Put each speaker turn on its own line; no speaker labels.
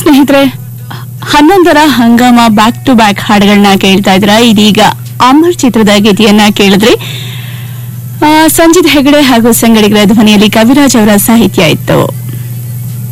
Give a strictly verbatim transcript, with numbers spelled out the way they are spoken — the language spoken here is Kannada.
ಸ್ನೇಹಿತರೆ, ಹನ್ನೊಂದರ ಹಂಗಾಮ ಬ್ಯಾಕ್ ಟು ಬ್ಯಾಕ್ ಹಾಡುಗಳನ್ನ ಕೇಳ್ತಾ ಇದ್ರ. ಇದೀಗ ಅಮರ್ ಚಿತ್ರದ ಗೀತೆಯನ್ನ ಕೇಳಿದ್ರಿ. ಸಂಜಿತ್ ಹೆಗಡೆ ಹಾಗೂ ಸಂಗಡಿಗರ ಧ್ವನಿಯಲ್ಲಿ ಕವಿರಾಜ್ ಅವರ ಸಾಹಿತ್ಯ ಇತ್ತು.